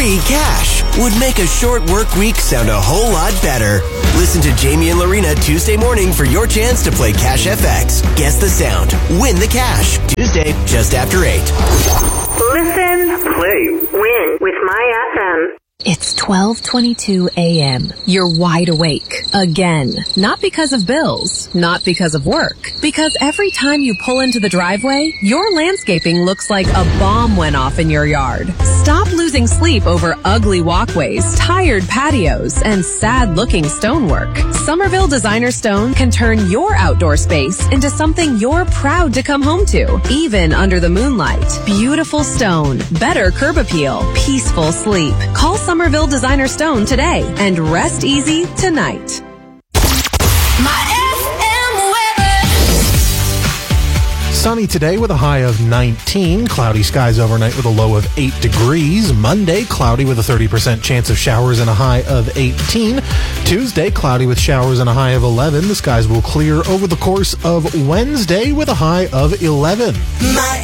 free cash would make a short work week sound a whole lot better. Listen to Jamie and Lorena Tuesday morning for your chance to play Cash FX. Guess the sound. Win the cash. Tuesday, just after 8. Listen, play, win with My FM. It's 12:22 a.m. You're wide awake. Again. Not because of bills. Not because of work. Because every time you pull into the driveway, your landscaping looks like a bomb went off in your yard. Stop losing sleep over ugly walkways, tired patios, and sad-looking stonework. Somerville Designer Stone can turn your outdoor space into something you're proud to come home to, even under the moonlight. Beautiful stone, better curb appeal, peaceful sleep. Call Somerville Designer Stone today and rest easy tonight. Sunny today with a high of 19. Cloudy skies overnight with a low of 8 degrees. Monday, cloudy with a 30% chance of showers and a high of 18. Tuesday, cloudy with showers and a high of 11. The skies will clear over the course of Wednesday with a high of 11. My